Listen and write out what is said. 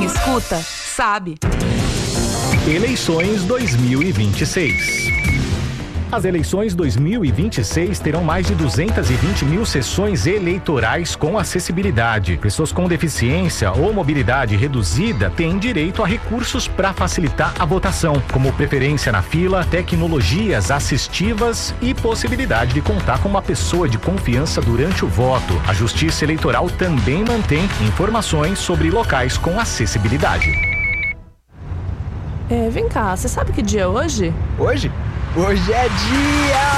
escuta, sabe. Eleições 2026. As eleições 2026 terão mais de 220 mil sessões eleitorais com acessibilidade. Pessoas com deficiência ou mobilidade reduzida têm direito a recursos para facilitar a votação, como preferência na fila, tecnologias assistivas e possibilidade de contar com uma pessoa de confiança durante o voto. A Justiça Eleitoral também mantém informações sobre locais com acessibilidade. Vem cá, você sabe que dia é hoje? Hoje? Hoje é dia